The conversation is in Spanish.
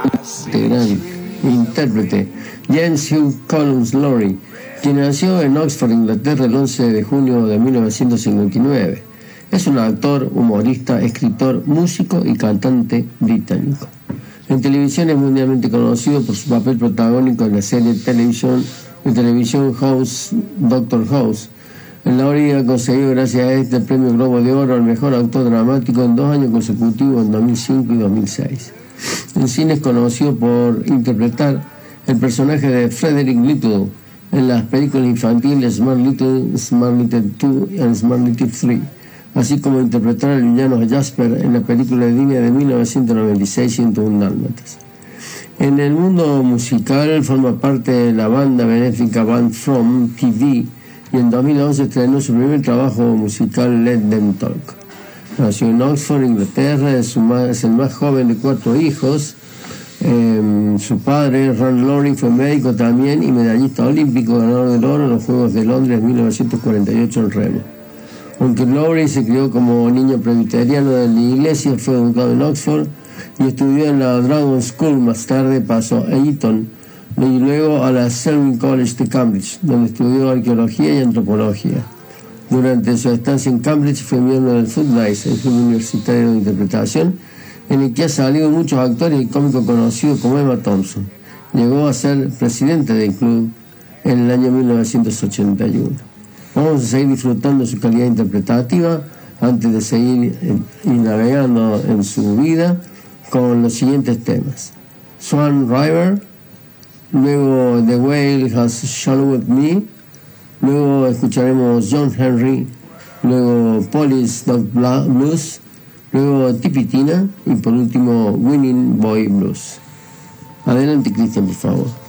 gran intérprete, James Hugh Collins Laurie, quien nació en Oxford, Inglaterra, el 11 de junio de 1959. Es un actor, humorista, escritor, músico y cantante británico. En televisión es mundialmente conocido por su papel protagónico en la serie de televisión House, Doctor House. Laurie ha conseguido, gracias a este, el premio Globo de Oro al mejor actor dramático en 2 años consecutivos, en 2005 y 2006. En cine es conocido por interpretar el personaje de Frederick Little en las películas infantiles Smart Little 2 y Smart Little 3, así como interpretar al villano Jasper en la película de Disney de 1996, 101 Dálmatas. En el mundo musical forma parte de la banda benéfica Band From TV y en 2011 estrenó su primer trabajo musical, Let Them Talk. Nació en Oxford, Inglaterra, es el más joven de 4 hijos. Su padre, Ron Laurie, fue médico también y medallista olímpico, ganador del oro en los Juegos de Londres 1948 en remo. Aunque Laurie se crió como niño presbiteriano de la iglesia, fue educado en Oxford y estudió en la Dragon School. Más tarde pasó a Eton y luego a la Selwyn College de Cambridge, donde estudió arqueología y antropología. Durante su estancia en Cambridge fue miembro del Footlights, el club universitario de interpretación, en el que ha salido muchos actores y cómicos conocidos como Emma Thompson. Llegó a ser presidente del club en el año 1981. Vamos a seguir disfrutando de su calidad interpretativa antes de seguir navegando en su vida con los siguientes temas: Swan River, luego The Whale Has Swallowed Me, luego escucharemos John Henry, luego Police Dog Blues, luego Tipitina y por último Winning Boy Blues. Adelante, Cristian, por favor.